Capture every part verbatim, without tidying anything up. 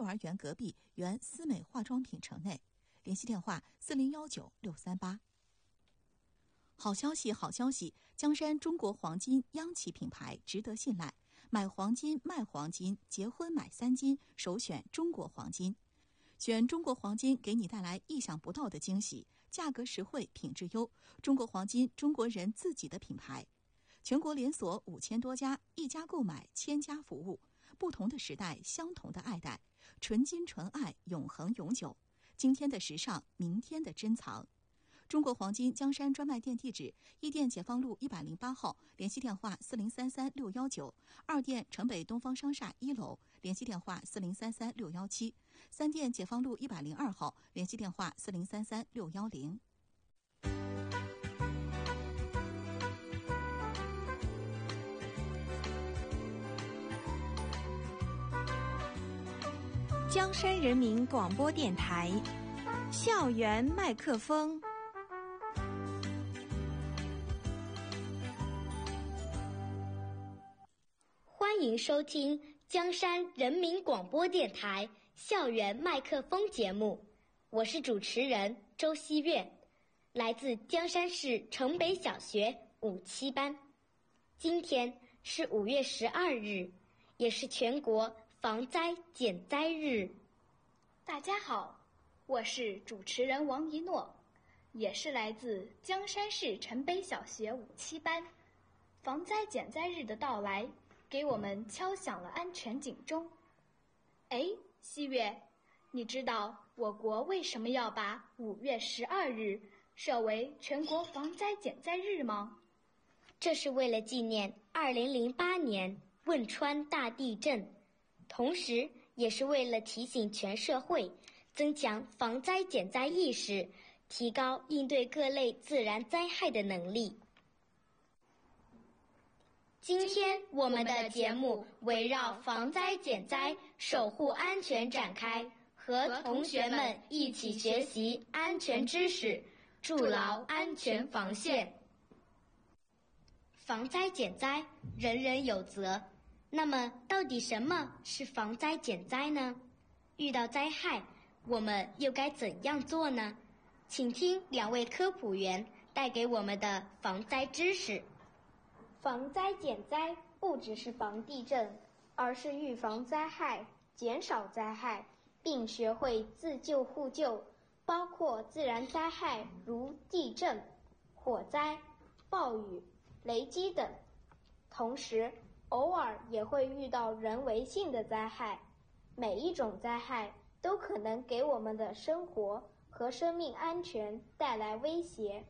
儿园隔壁原思美化妆品城内，联系电话四零幺九六三八。好消息，好消息！江山中国黄金央企品牌，值得信赖。买黄金、卖黄金、结婚买三金，首选中国黄金。选中国黄金，给你带来意想不到的惊喜，价格实惠，品质优。中国黄金，中国人自己的品牌。全国连锁五千多家，一家购买千家服务。不同的时代，相同的爱戴，纯金纯爱，永恒永久。今天的时尚，明天的珍藏。中国黄金江山专卖店地址：一店解放路一百零八号，联系电话四零三三六幺九；二店城北东方商厦一楼，联系电话四零三三六幺七；三店解放路一百零二号，联系电话四零三三六幺零。 江山人民广播电台，校园麦克风。 欢迎收听江山人民广播电台校园麦克风节目，我是主持人周希月，来自江山市城北小学五七班。今天是五月十二日，也是全国防灾减灾日。 大家好，我是主持人王一诺，也是来自江山市城北小学五七班。防灾减灾日的到来，给我们敲响了安全警钟。哎，希月，你知道我国为什么要把五月十二日设为全国防灾减灾日吗？ 这是为了纪念二零零八年汶川大地震，同时也是为了提醒全社会增强防灾减灾意识，提高应对各类自然灾害的能力。今天我们的节目围绕防灾减灾、守护安全展开，和同学们一起学习安全知识，筑牢安全防线。防灾减灾，人人有责。那么，到底什么是防灾减灾呢？遇到灾害，我们又该怎样做呢？请听两位科普员带给我们的防灾知识。 防灾减灾不只是防地震，而是预防灾害、减少灾害，并学会自救互救，包括自然灾害如地震、火灾、暴雨、雷击等。同时，偶尔也会遇到人为性的灾害，每一种灾害都可能给我们的生活和生命安全带来威胁。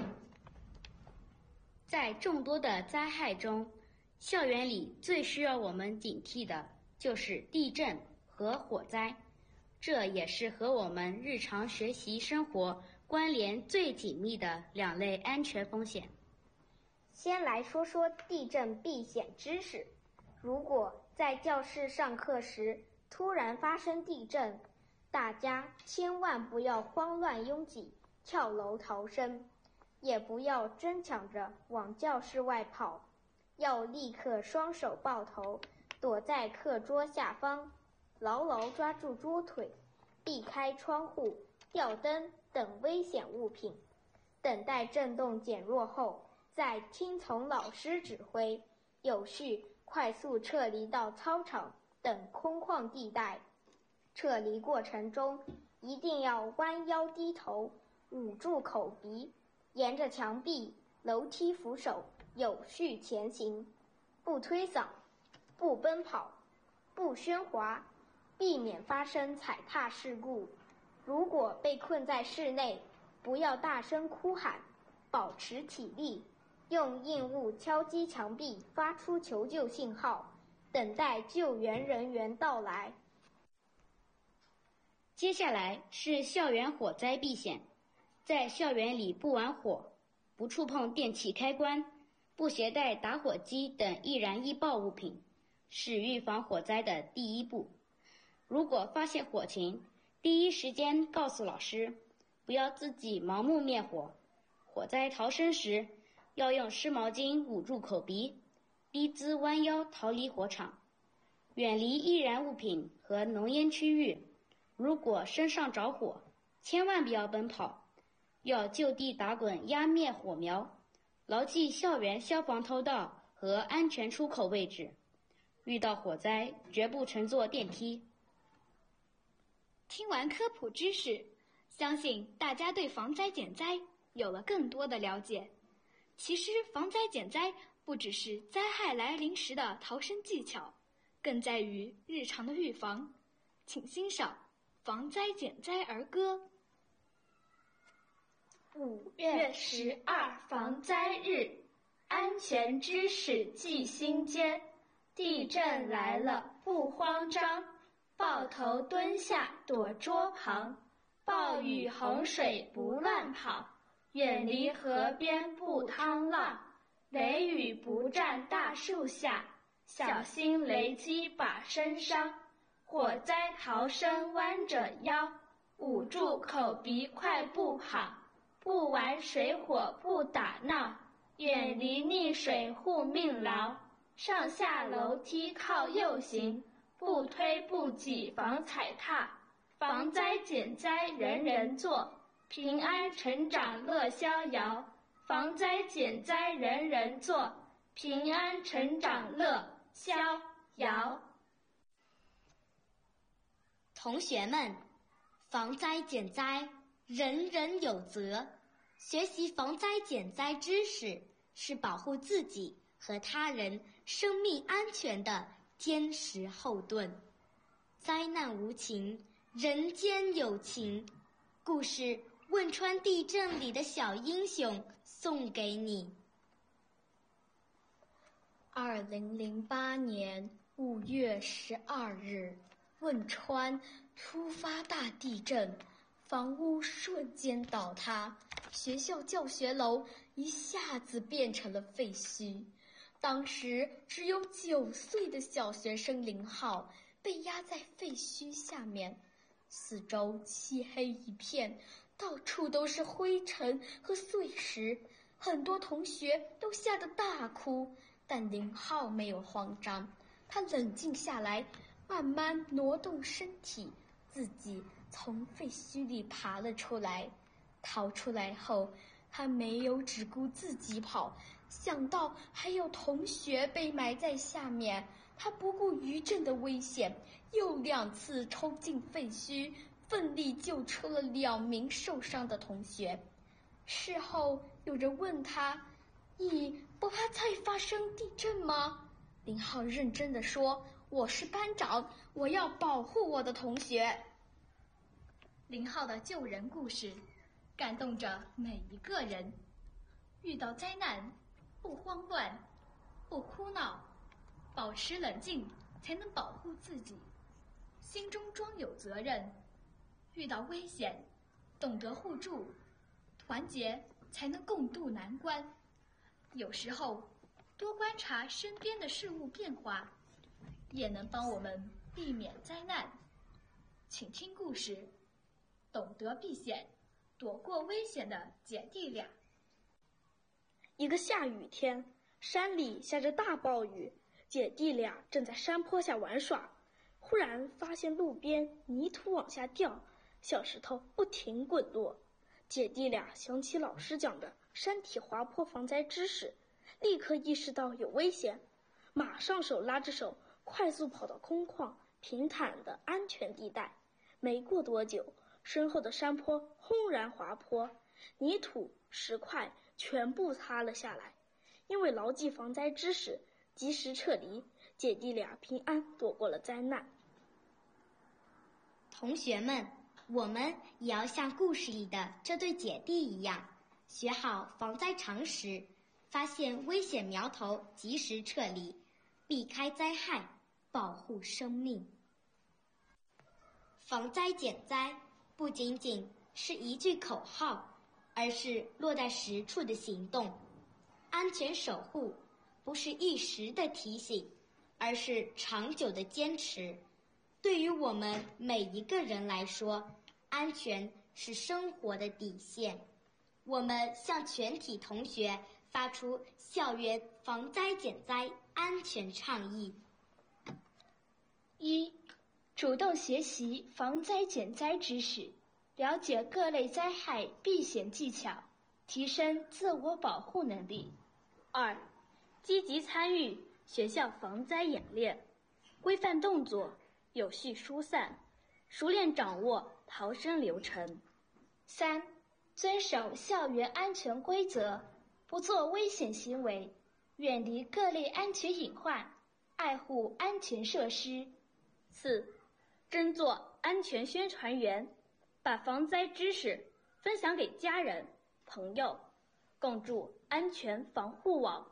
在众多的灾害中，校园里最需要我们警惕的就是地震和火灾，这也是和我们日常学习生活关联最紧密的两类安全风险。 先来说说地震避险知识。如果在教室上课时突然发生地震，大家千万不要慌乱拥挤，跳楼逃生，也不要争抢着往教室外跑，要立刻双手抱头，躲在课桌下方，牢牢抓住桌腿，避开窗户、吊灯等危险物品，等待震动减弱后，再听从老师指挥，有序快速撤离到操场等空旷地带。撤离过程中一定要弯腰低头，捂住口鼻，沿着墙壁、楼梯扶手有序前行，不推搡，不奔跑，不喧哗，避免发生踩踏事故。如果被困在室内，不要大声哭喊，保持体力，用硬物敲击墙壁发出求救信号，等待救援人员到来。 接下来是校园火灾避险。在校园里不玩火，不触碰电器开关，不携带打火机等易燃易爆物品，是预防火灾的第一步。如果发现火情，第一时间告诉老师，不要自己盲目灭火。火灾逃生时，要用湿毛巾捂住口鼻，低姿弯腰逃离火场。 远离易燃物品和浓烟区域。如果身上着火，千万不要奔跑，要就地打滚压灭火苗，牢记校园消防通道和安全出口位置。遇到火灾，绝不乘坐电梯。 听完科普知识，相信大家对防灾减灾有了更多的了解。其实防灾减灾不只是灾害来临时的逃生技巧，更在于日常的预防。请欣赏《防灾减灾儿歌》。 五月十二防灾日，安全知识记心间。地震来了不慌张，抱头蹲下躲桌旁。暴雨洪水不乱跑，远离河边不趟浪。雷雨不站大树下，小心雷击把身伤。火灾逃生弯着腰，捂住口鼻快步跑。不玩水火不打闹，远离溺水护命牢。上下楼梯靠右行，不推不挤防踩踏。防灾减灾人人做，平安成长乐逍遥。防灾减灾人人做，平安成长乐逍遥。 同学们，防灾减灾人人有责。学习防灾减灾知识是保护自己和他人生命安全的坚实后盾。灾难无情，人间有情。故事《汶川地震》里的小英雄送给你。 二零零八年五月十二日，汶川突发大地震，房屋瞬间倒塌，学校教学楼一下子变成了废墟。当时只有九岁的小学生林浩被压在废墟下面，四周漆黑一片，到处都是灰尘和碎石，很多同学都吓得大哭，但林浩没有慌张，他冷静下来，慢慢挪动身体，自己从废墟里爬了出来。逃出来后，他没有只顾自己跑，想到还有同学被埋在下面，他不顾余震的危险，又两次冲进废墟，奋力救出了两名受伤的同学。事后有人问他：“你不怕再发生地震吗？”林浩认真地说：“我是班长，我要保护我的同学。” 林浩的救人故事感动着每一个人。遇到灾难，不慌乱，不哭闹，保持冷静，才能保护自己。心中装有责任，遇到危险，懂得互助，团结才能共度难关。有时候，多观察身边的事物变化，也能帮我们避免灾难。请听故事，懂得避险，躲过危险的姐弟俩。 一个下雨天，山里下着大暴雨，姐弟俩正在山坡下玩耍，忽然发现路边泥土往下掉，小石头不停滚落。姐弟俩想起老师讲的山体滑坡防灾知识，立刻意识到有危险，马上手拉着手快速跑到空旷平坦的安全地带。没过多久，身后的山坡轰然滑坡，泥土石块全部塌了下来。因为牢记防灾知识，及时撤离，姐弟俩平安躲过了灾难。 同学们，我们也要像故事里的这对姐弟一样，学好防灾常识，发现危险苗头及时撤离，避开灾害，保护生命。防灾减灾不仅仅是一句口号，而是落在实处的行动。安全守护不是一时的提醒，而是长久的坚持。对于我们每一个人来说，安全是生活的底线。我们向全体同学发出校园防灾减灾安全倡议。 一、主动学习防灾减灾知识，了解各类灾害避险技巧，提升自我保护能力。 二、积极参与学校防灾演练，规范动作，有序疏散，熟练掌握逃生流程。 三、遵守校园安全规则，不做危险行为，远离各类安全隐患，爱护安全设施。 四、争做安全宣传员，把防灾知识分享给家人、朋友，共筑安全防护网。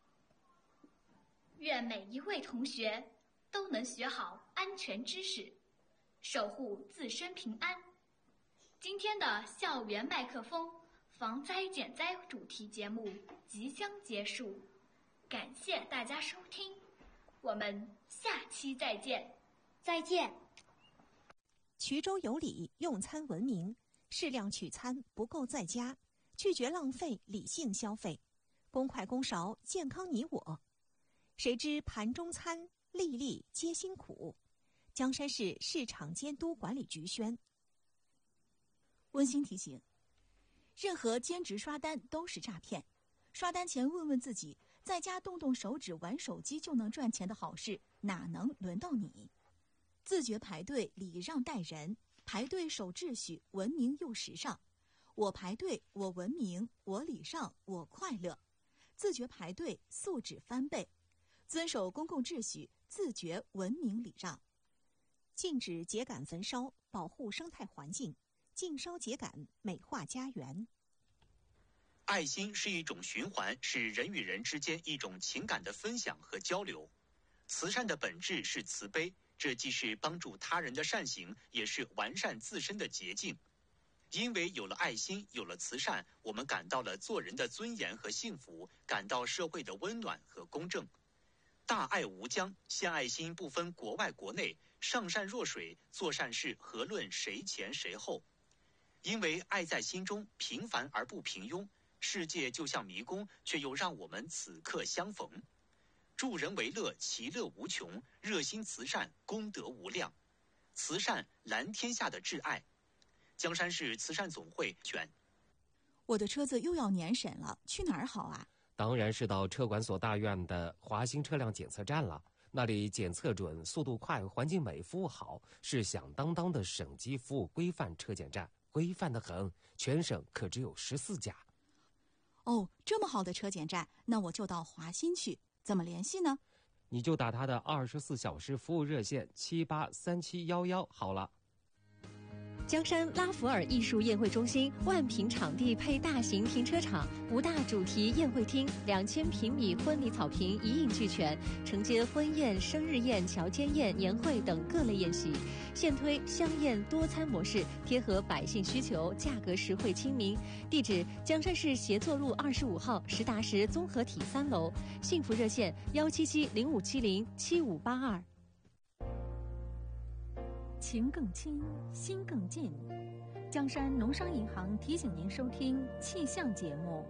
愿每一位同学都能学好安全知识，守护自身平安。今天的校园麦克风防灾减灾主题节目即将结束，感谢大家收听，我们下期再见。 再见。 衢州有礼，用餐文明，适量取餐，不够在家，拒绝浪费，理性消费，公筷公勺，健康你我。谁知盘中餐，粒粒皆辛苦。江山市市场监督管理局宣。温馨提醒：任何兼职刷单都是诈骗。刷单前问问自己，在家动动手指玩手机就能赚钱的好事，哪能轮到你？自觉排队，礼让待人，排队守秩序，文明又时尚。我排队，我文明，我礼让，我快乐。自觉排队，素质翻倍。遵守公共秩序，自觉文明礼让。禁止秸秆焚烧，保护生态环境。禁烧秸秆，美化家园。 爱心是一种循环，是人与人之间一种情感的分享和交流。慈善的本质是慈悲，这既是帮助他人的善行，也是完善自身的捷径。因为有了爱心，有了慈善，我们感到了做人的尊严和幸福，感到社会的温暖和公正。大爱无疆，献爱心不分国外国内，上善若水，做善事何论谁前谁后。因为爱在心中，平凡而不平庸。世界就像迷宫，却又让我们此刻相逢。助人为乐，其乐无穷；热心慈善，功德无量。慈善蓝天下的挚爱。江山市慈善总会选。 我的车子又要年审了，去哪儿好啊？ 当然是到车管所大院的华兴车辆检测站了。那里检测准，速度快，环境美，服务好，是响当当的省级服务规范车检站，规范得很，全省可只有十四家。 哦，这么好的车检站，那我就到华新去。怎么联系呢？ 你就打他的二十四小时服务热线七八三七幺幺好了。 江山拉弗尔艺术宴会中心万平场地配大型停车场，五大主题宴会厅，两千平米婚礼草坪一应俱全，承接婚宴、生日宴、乔间宴、年会等各类宴席。现推香宴多餐模式，贴合百姓需求，价格实惠亲民。地址：江山市协作路二十五号实达实综合体三楼。幸福热线：幺七七零五七零七五八二。 情更亲，心更近。江山农商银行提醒您收听气象节目。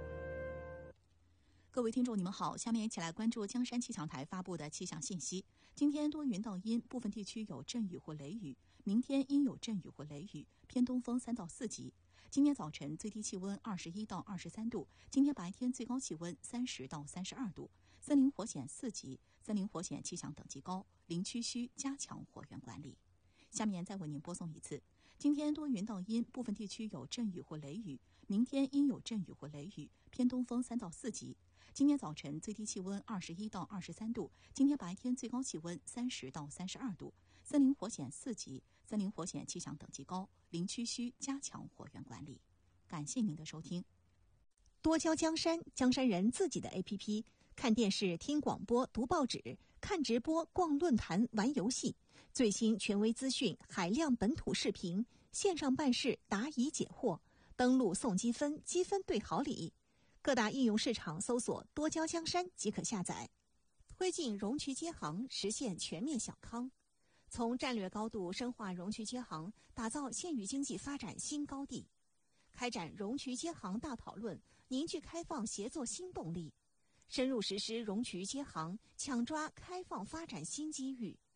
各位听众，你们好，下面一起来关注江山气象台发布的气象信息。今天多云到阴，部分地区有阵雨或雷雨。明天阴有阵雨或雷雨，偏东风三到四级。今天早晨最低气温二十一到二十三度，今天白天最高气温三十到三十二度。森林火险四级，森林火险气象等级高，林区需加强火源管理。下面再为您播送一次。今天多云到阴，部分地区有阵雨或雷雨。明天阴有阵雨或雷雨，偏东风三到四级。今天早晨最低气温二十一到二十三度，今天白天最高气温三十到三十二度。森林火险四级，森林火险气象等级高，林区需加强火源管理。感谢您的收听。多交江山，江山人自己的 A P P， 看电视、听广播、读报纸，看直播、逛论坛、玩游戏。最新权威资讯，海量本土视频，线上办事，答疑解惑，登录送积分，积分兑好礼。各大应用市场搜索多交江山即可下载。推进容渠接行，实现全面小康。从战略高度深化容渠接行，打造县域经济发展新高地。开展容渠接行大讨论，凝聚开放协作新动力。深入实施容渠接行，抢抓开放发展新机遇。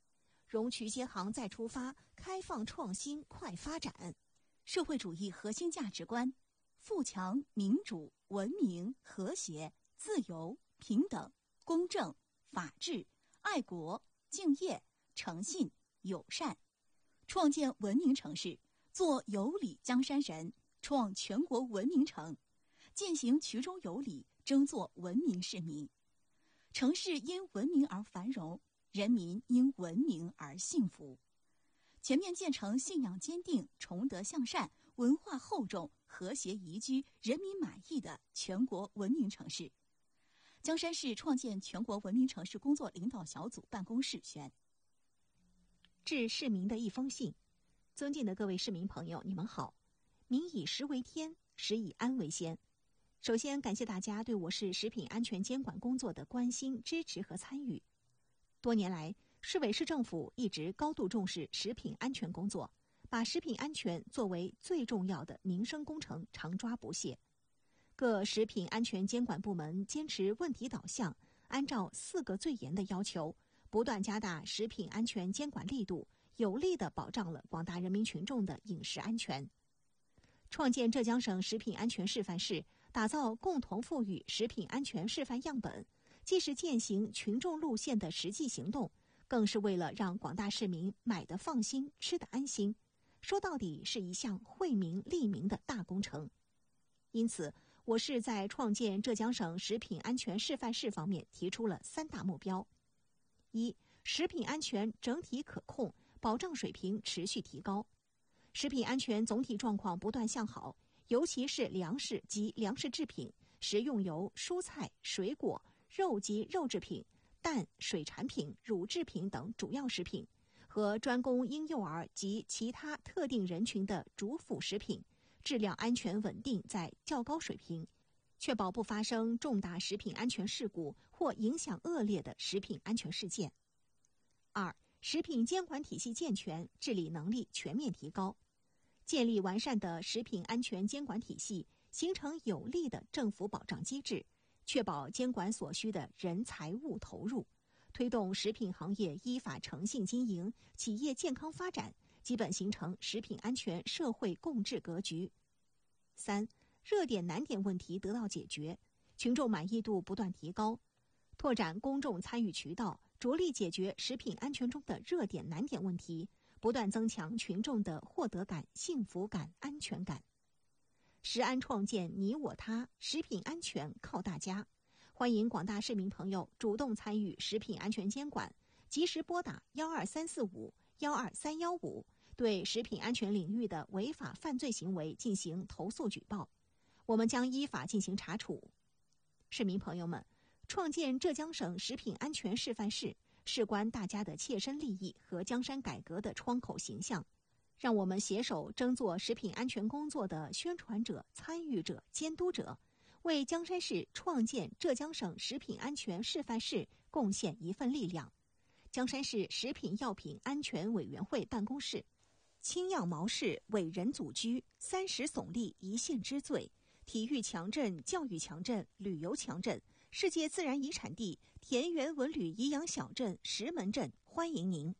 容渠接行再出发，开放创新快发展。社会主义核心价值观：富强、民主、文明、和谐、自由、平等、公正、法治、爱国、敬业、诚信、友善。创建文明城市，做有礼江山人，创全国文明城，践行衢州有礼，争做文明市民。城市因文明而繁荣，人民因文明而幸福。全面建成信仰坚定、崇德向善、文化厚重、和谐宜居、人民满意的全国文明城市。江山市创建全国文明城市工作领导小组办公室宣。 致市民的一封信。尊敬的各位市民朋友，你们好。民以食为天，食以安为先。首先感谢大家对我市食品安全监管工作的关心、支持和参与。多年来，市委市政府一直高度重视食品安全工作，把食品安全作为最重要的民生工程，常抓不懈。各食品安全监管部门坚持问题导向，按照四个最严的要求，不断加大食品安全监管力度，有力地保障了广大人民群众的饮食安全。创建浙江省食品安全示范市，打造共同富裕食品安全示范样本，既是践行群众路线的实际行动，更是为了让广大市民买得放心、吃得安心。说到底是一项惠民利民的大工程。因此，我市在创建浙江省食品安全示范市方面提出了三大目标：一、食品安全整体可控，保障水平持续提高；食品安全总体状况不断向好，尤其是粮食及粮食制品、食用油、蔬菜、水果、肉及肉制品、蛋、水产品、乳制品等主要食品和专供婴幼儿及其他特定人群的主辅食品质量安全稳定在较高水平，确保不发生重大食品安全事故或影响恶劣的食品安全事件。二、食品监管体系健全，治理能力全面提高，建立完善的食品安全监管体系，形成有力的政府保障机制，确保监管所需的人财物投入，推动食品行业依法诚信经营，企业健康发展，基本形成食品安全社会共治格局。三、热点难点问题得到解决，群众满意度不断提高，拓展公众参与渠道，着力解决食品安全中的热点难点问题，不断增强群众的获得感、幸福感、安全感。食安创建你我他，食品安全靠大家。欢迎广大市民朋友主动参与食品安全监管，及时拨打幺二三四五幺二三幺五，对食品安全领域的违法犯罪行为进行投诉举报，我们将依法进行查处。市民朋友们，创建浙江省食品安全示范市，事关大家的切身利益和江山改革的窗口形象。让我们携手争做食品安全工作的宣传者、参与者、监督者，为江山市创建浙江省食品安全示范市贡献一份力量。江山市食品药品安全委员会办公室：青样毛氏伟人祖居，三十耸立一县之最，体育强镇、教育强镇、旅游强镇，世界自然遗产地田园文旅颐养小镇石门镇，欢迎您。